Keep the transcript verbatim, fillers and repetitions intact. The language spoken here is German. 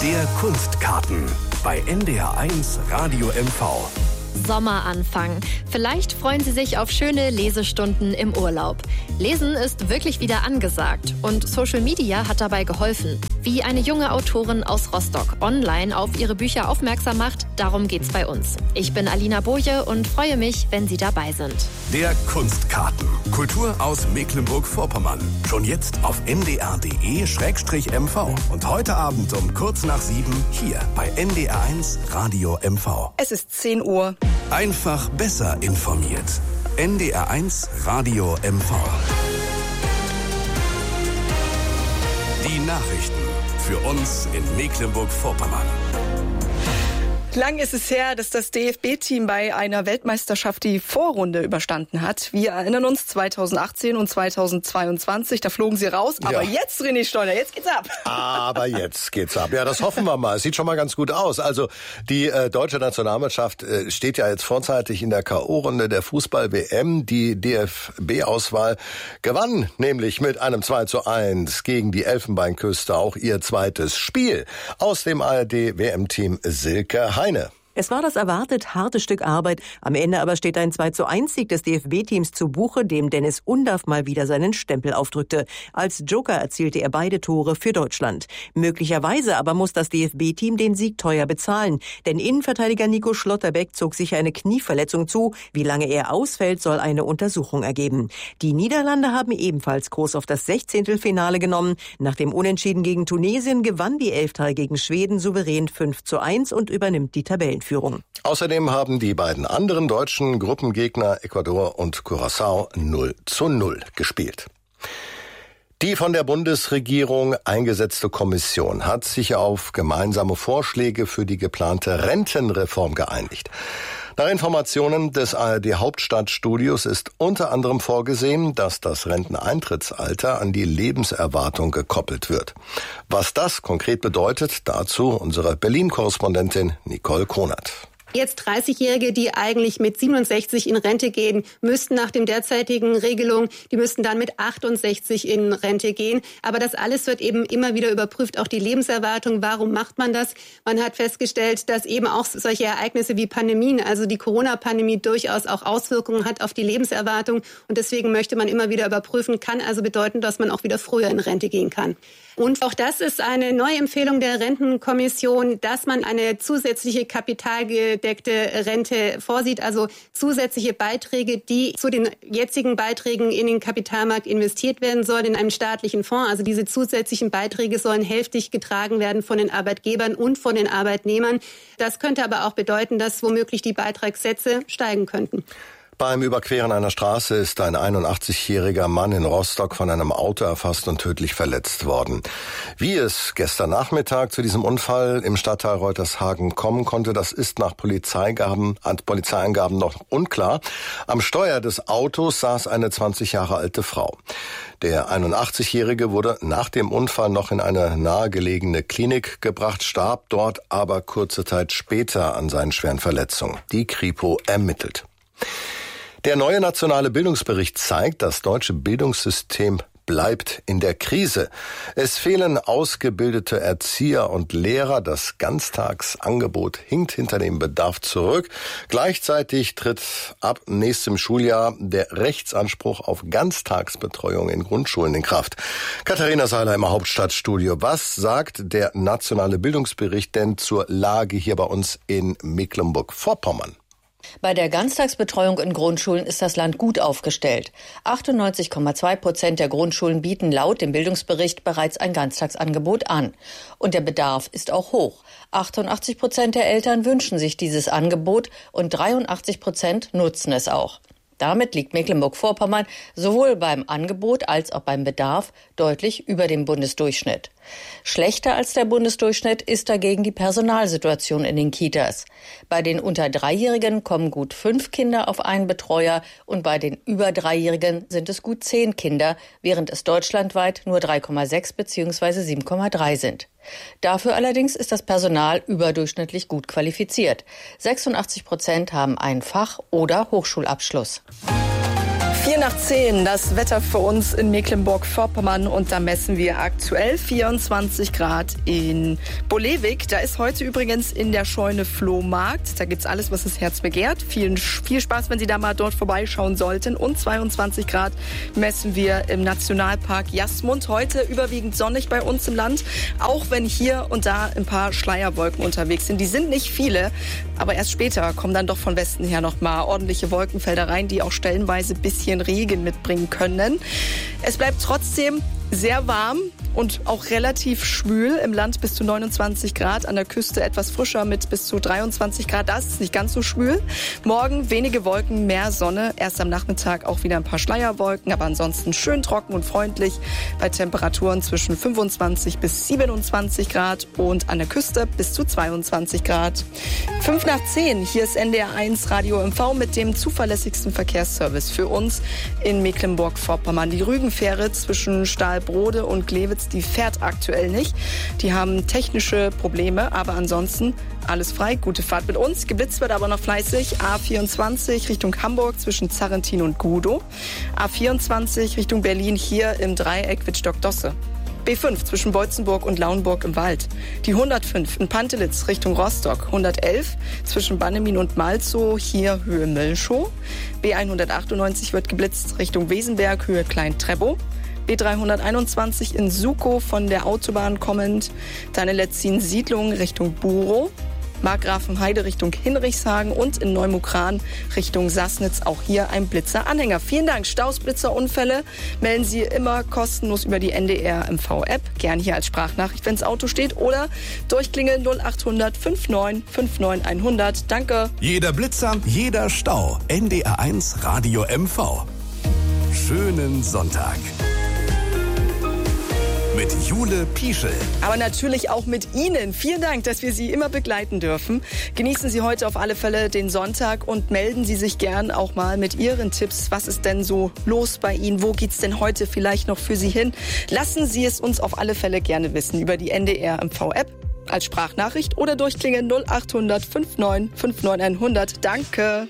Der Kunstkarten bei N D R eins Radio M V. Sommeranfang. Vielleicht freuen Sie sich auf schöne Lesestunden im Urlaub. Lesen ist wirklich wieder angesagt und Social Media hat dabei geholfen. Wie eine junge Autorin aus Rostock online auf ihre Bücher aufmerksam macht, darum geht's bei uns. Ich bin Alina Boje und freue mich, wenn Sie dabei sind. Der Kunstkarten. Kultur aus Mecklenburg-Vorpommern. Schon jetzt auf n d r punkt d e slash m v. Und heute Abend um kurz nach sieben hier bei N D R eins Radio M V. Es ist zehn Uhr. Einfach besser informiert. N D R eins Radio M V. Die Nachrichten für uns in Mecklenburg-Vorpommern. Lang ist es her, dass das D F B-Team bei einer Weltmeisterschaft die Vorrunde überstanden hat. Wir erinnern uns, zweitausendachtzehn und zweitausendzweiundzwanzig, da flogen sie raus. Aber ja. jetzt, René Steuner, jetzt geht's ab. Aber jetzt geht's ab. Ja, das hoffen wir mal. Es sieht schon mal ganz gut aus. Also die äh, deutsche Nationalmannschaft äh, steht ja jetzt vorzeitig in der K O-Runde der Fußball-W M. Die D F B-Auswahl gewann nämlich mit einem zwei zu eins gegen die Elfenbeinküste auch ihr zweites Spiel. Aus dem A R D-W M-Team Silke Heine. Es war das erwartet harte Stück Arbeit. Am Ende aber steht ein zwei zu eins Sieg des D F B-Teams zu Buche, dem Dennis Undaff mal wieder seinen Stempel aufdrückte. Als Joker erzielte er beide Tore für Deutschland. Möglicherweise aber muss das D F B-Team den Sieg teuer bezahlen. Denn Innenverteidiger Nico Schlotterbeck zog sich eine Knieverletzung zu. Wie lange er ausfällt, soll eine Untersuchung ergeben. Die Niederlande haben ebenfalls groß auf das Sechzehntelfinale genommen. Nach dem Unentschieden gegen Tunesien gewann die Elftal gegen Schweden souverän fünf zu eins und übernimmt die Tabellen. Führung. Außerdem haben die beiden anderen deutschen Gruppengegner Ecuador und Curaçao null zu null gespielt. Die von der Bundesregierung eingesetzte Kommission hat sich auf gemeinsame Vorschläge für die geplante Rentenreform geeinigt. Nach Informationen des A R D-Hauptstadtstudios ist unter anderem vorgesehen, dass das Renteneintrittsalter an die Lebenserwartung gekoppelt wird. Was das konkret bedeutet, dazu unsere Berlin-Korrespondentin Nicole Kronert. Jetzt dreißigjährige, die eigentlich mit siebenundsechzig in Rente gehen, müssten nach dem derzeitigen Regelung, die müssten dann mit achtundsechzig in Rente gehen. Aber das alles wird eben immer wieder überprüft, auch die Lebenserwartung. Warum macht man das? Man hat festgestellt, dass eben auch solche Ereignisse wie Pandemien, also die Corona-Pandemie, durchaus auch Auswirkungen hat auf die Lebenserwartung. Und deswegen möchte man immer wieder überprüfen, kann also bedeuten, dass man auch wieder früher in Rente gehen kann. Und auch das ist eine neue Empfehlung der Rentenkommission, dass man eine zusätzliche kapitalgedeckte Rente vorsieht, also zusätzliche Beiträge, die zu den jetzigen Beiträgen in den Kapitalmarkt investiert werden sollen, in einem staatlichen Fonds. Also diese zusätzlichen Beiträge sollen hälftig getragen werden von den Arbeitgebern und von den Arbeitnehmern. Das könnte aber auch bedeuten, dass womöglich die Beitragssätze steigen könnten. Beim Überqueren einer Straße ist ein einundachtzigjähriger Mann in Rostock von einem Auto erfasst und tödlich verletzt worden. Wie es gestern Nachmittag zu diesem Unfall im Stadtteil Reutershagen kommen konnte, das ist nach Polizeigaben, Polizeiangaben noch unklar. Am Steuer des Autos saß eine zwanzig Jahre alte Frau. Der einundachtzigjährige wurde nach dem Unfall noch in eine nahegelegene Klinik gebracht, starb dort aber kurze Zeit später an seinen schweren Verletzungen. Die Kripo ermittelt. Der neue nationale Bildungsbericht zeigt, das deutsche Bildungssystem bleibt in der Krise. Es fehlen ausgebildete Erzieher und Lehrer. Das Ganztagsangebot hinkt hinter dem Bedarf zurück. Gleichzeitig tritt ab nächstem Schuljahr der Rechtsanspruch auf Ganztagsbetreuung in Grundschulen in Kraft. Katharina Seiler im Hauptstadtstudio. Was sagt der nationale Bildungsbericht denn zur Lage hier bei uns in Mecklenburg-Vorpommern? Bei der Ganztagsbetreuung in Grundschulen ist das Land gut aufgestellt. achtundneunzig Komma zwei Prozent der Grundschulen bieten laut dem Bildungsbericht bereits ein Ganztagsangebot an. Und der Bedarf ist auch hoch. achtundachtzig Prozent der Eltern wünschen sich dieses Angebot und dreiundachtzig Prozent nutzen es auch. Damit liegt Mecklenburg-Vorpommern sowohl beim Angebot als auch beim Bedarf deutlich über dem Bundesdurchschnitt. Schlechter als der Bundesdurchschnitt ist dagegen die Personalsituation in den Kitas. Bei den unter Dreijährigen kommen gut fünf Kinder auf einen Betreuer und bei den über Dreijährigen sind es gut zehn Kinder, während es deutschlandweit nur drei Komma sechs bzw. sieben Komma drei sind. Dafür allerdings ist das Personal überdurchschnittlich gut qualifiziert. sechsundachtzig Prozent haben einen Fach- oder Hochschulabschluss. Vier nach zehn, das Wetter für uns in Mecklenburg-Vorpommern und da messen wir aktuell vierundzwanzig Grad in Bolewik. Da ist heute übrigens in der Scheune Flohmarkt. Da gibt's alles, was das Herz begehrt. Viel, viel Spaß, wenn Sie da mal dort vorbeischauen sollten. Und zweiundzwanzig Grad messen wir im Nationalpark Jasmund. Heute überwiegend sonnig bei uns im Land, auch wenn hier und da ein paar Schleierwolken unterwegs sind. Die sind nicht viele, aber erst später kommen dann doch von Westen her noch mal ordentliche Wolkenfelder rein, die auch stellenweise ein bisschen Regen mitbringen können. Es bleibt trotzdem sehr warm und auch relativ schwül. Im Land bis zu neunundzwanzig Grad, an der Küste etwas frischer mit bis zu dreiundzwanzig Grad. Das ist nicht ganz so schwül. Morgen wenige Wolken, mehr Sonne. Erst am Nachmittag auch wieder ein paar Schleierwolken, aber ansonsten schön trocken und freundlich bei Temperaturen zwischen fünfundzwanzig bis siebenundzwanzig Grad und an der Küste bis zu zweiundzwanzig Grad. Fünf nach zehn, hier ist N D R eins Radio M V mit dem zuverlässigsten Verkehrsservice für uns in Mecklenburg-Vorpommern. Die Rügenfähre zwischen Stahlbrode und Glewitz, die fährt aktuell nicht. Die haben technische Probleme, aber ansonsten alles frei. Gute Fahrt mit uns. Geblitzt wird aber noch fleißig. A vierundzwanzig Richtung Hamburg zwischen Zarrentin und Gudow. A vierundzwanzig Richtung Berlin hier im Dreieck Wittstock-Dosse. B fünf zwischen Beutzenburg und Lauenburg im Wald. Die hundertfünf in Pantelitz Richtung Rostock. hundertelf zwischen Bannemin und Malzow, hier Höhe Möllschow. B hundertachtundneunzig wird geblitzt Richtung Wesenberg, Höhe Klein-Treppow. B dreihunderteinundzwanzig in Sukow von der Autobahn kommend. Dann in Letzin-Siedlung Richtung Burow. Markgrafenheide Richtung Hinrichshagen und in Neumukran Richtung Sassnitz. Auch hier ein Blitzer-Anhänger. Vielen Dank. Staus, Blitzer, Unfälle melden Sie immer kostenlos über die N D R M V-App. Gern hier als Sprachnachricht, wenn das Auto steht. Oder durchklingeln null achthundert neunundfünfzig neunundfünfzig hundert. Danke. Jeder Blitzer, jeder Stau. N D R eins Radio M V. Schönen Sonntag. Mit Jule Pieschel. Aber natürlich auch mit Ihnen. Vielen Dank, dass wir Sie immer begleiten dürfen. Genießen Sie heute auf alle Fälle den Sonntag und melden Sie sich gern auch mal mit Ihren Tipps. Was ist denn so los bei Ihnen? Wo geht's denn heute vielleicht noch für Sie hin? Lassen Sie es uns auf alle Fälle gerne wissen über die N D R M V-App als Sprachnachricht oder durchklingeln null achthundert neunundfünfzig neunundfünfzig hundert. Danke.